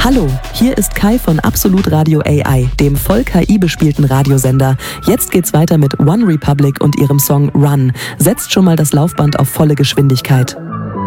Hallo, hier ist Kai von Absolut Radio AI, dem voll KI bespielten Radiosender. Jetzt geht's weiter mit One Republic und ihrem Song Run. Setzt schon mal das Laufband auf volle Geschwindigkeit.